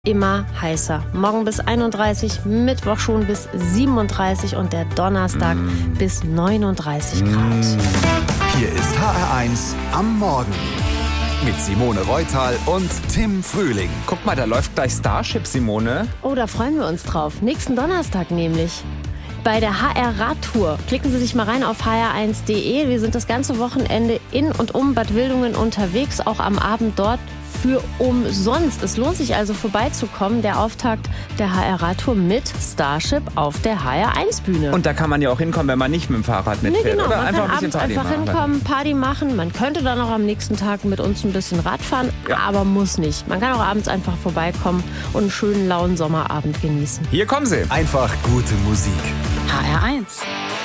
immer heißer. Morgen bis 31, Mittwoch schon bis 37 und der Donnerstag bis 39 Grad. Hier ist HR1 am Morgen. Mit Simone Reutal und Tim Frühling. Guck mal, da läuft gleich Starship, Simone. Oh, da freuen wir uns drauf. Nächsten Donnerstag nämlich. Bei der HR-Radtour. Klicken Sie sich mal rein auf hr1.de. Wir sind das ganze Wochenende in und um Bad Wildungen unterwegs, auch am Abend dort für umsonst. Es lohnt sich also vorbeizukommen. Der Auftakt der HR-Radtour mit Starship auf der HR1-Bühne. Und da kann man ja auch hinkommen, wenn man nicht mit dem Fahrrad mitfährt. Genau, oder man einfach kann ein bisschen abends Party einfach machen. hinkommen, Party machen. Man könnte dann auch am nächsten Tag mit uns ein bisschen Rad fahren, aber muss nicht. Man kann auch abends einfach vorbeikommen und einen schönen lauen Sommerabend genießen. Hier kommen sie. Einfach gute Musik. HR1.